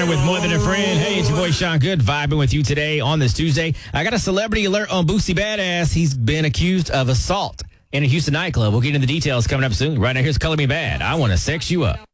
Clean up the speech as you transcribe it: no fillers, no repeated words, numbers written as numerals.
Tanner with More Than a Friend. Hey, it's your boy Sean Good vibing with you today on this Tuesday. I got a celebrity alert on Boosie Badass. He's been accused of assault in a Houston nightclub. We'll get into the details coming up soon. Right now, here's Color Me Bad. I want to sex you up.